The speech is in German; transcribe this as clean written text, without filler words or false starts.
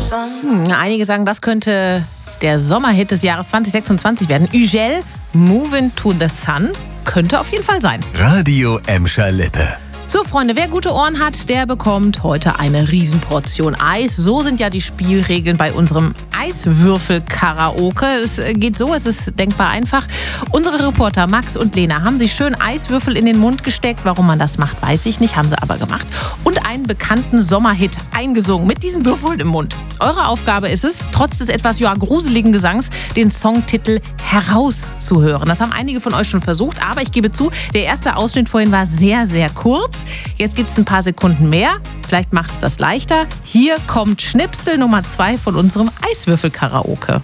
Einige sagen, das könnte der Sommerhit des Jahres 2026 werden. Ugel, Moving to the Sun, könnte auf jeden Fall sein. Radio Emscher Lippe. So, Freunde, wer gute Ohren hat, der bekommt heute eine Riesenportion Eis. So sind ja die Spielregeln bei unserem Eiswürfel-Karaoke. Es geht so, es ist denkbar einfach. Unsere Reporter Max und Lena haben sich schön Eiswürfel in den Mund gesteckt. Warum man das macht, weiß ich nicht, haben sie aber gemacht. Und einen bekannten Sommerhit eingesungen mit diesen Würfeln im Mund. Eure Aufgabe ist es, trotz des etwas gruseligen Gesangs, den Songtitel herauszuhören. Das haben einige von euch schon versucht, aber ich gebe zu, der erste Ausschnitt vorhin war sehr, sehr kurz. Jetzt gibt es ein paar Sekunden mehr. Vielleicht macht es das leichter. Hier kommt Schnipsel Nummer 2 von unserem Eiswürfel-Karaoke.